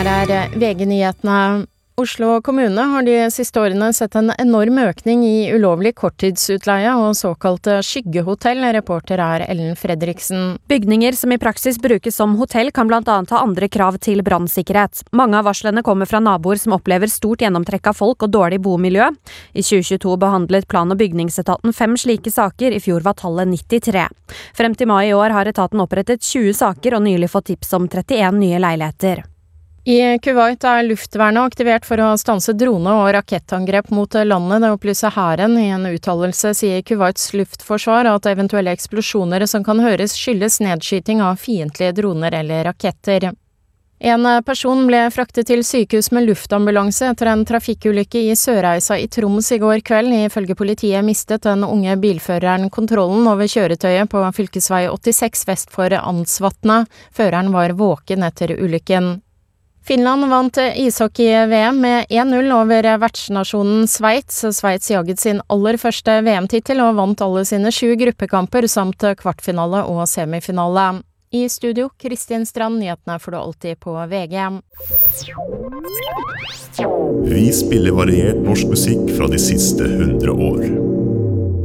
Her VG-nyhetene. Oslo kommune har de siste årene sett en enorm økning i ulovlig korttidsutleie og såkalte skyggehotell, reporter Ellen Fredriksen. Bygninger som i praksis brukes som hotell kan blant annet ha andre krav til brannsikkerhet. Mange av varslene kommer fra naboer som opplever stort gjennomtrekk av folk og dårlig bomiljø. I 2022 behandlet plan- og bygningsetaten 5 slike saker, i fjor var tallet 93. Frem til mai i år har etaten opprettet 20 saker og nylig fått tips om 31 nye leiligheter. I Kuwait luftvernet aktivert for å stanse drone- og rakettangrep mot landet. Det opplyser hæren. I en uttalelse sier Kuwaits luftforsvar at eventuelle eksplosjoner som kan høres skyldes nedskyting av fiendtlige droner eller raketter. En person ble fraktet til sykehus med luftambulanse etter en trafikkulykke i Sørreisa i Troms i går kveld. Ifølge politiet mistet den unge bilføreren kontrollen over kjøretøyet på fylkesvei 86 vest for Ansvatnet. Føreren var våken etter ulykken. Finland vant ishockey-VM med 1-0 over vertsnasjonen Sveits. Sveits jaget sin aller første VM-titel og vant alle sine 7 gruppekamper samt kvartfinale og semifinale. I studio, Kristin Strand, nyhetene får du alltid på VG. Vi spiller variert norsk musikk fra de siste 100 år.